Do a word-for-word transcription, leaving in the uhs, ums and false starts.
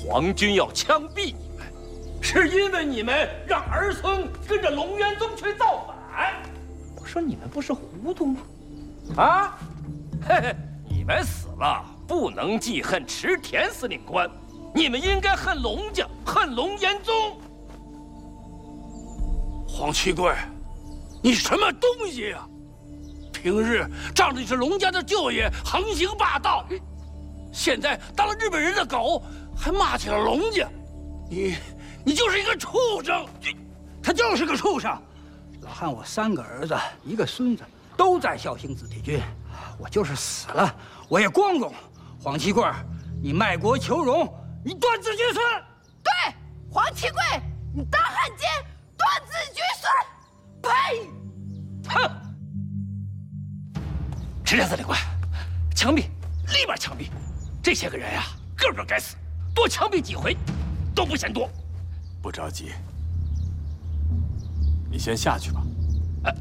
皇军要枪毙你们，是因为你们让儿孙跟着龙元宗去造反。我说你们不是糊涂吗？啊，嘿嘿，你们死了不能记恨池田司令官，你们应该恨龙家，恨龙元宗。 黄七贵，你什么东西呀、啊？平日仗着你是龙家的舅爷，横行霸道，现在当了日本人的狗，还骂起了龙家，你你就是一个畜生！ 他就是个畜生！老汉，我三个儿子，一个孙子，都在孝兴子弟军，我就是死了，我也光荣。黄七贵，你卖国求荣，你断子绝孙！ 对，黄七贵，你大汉奸，断子绝孙！呸！ 哼！池田司令官，枪毙，立马枪毙！这些个人呀、啊，个个该死，多枪毙几回都不嫌多。 不着急，你先下去吧。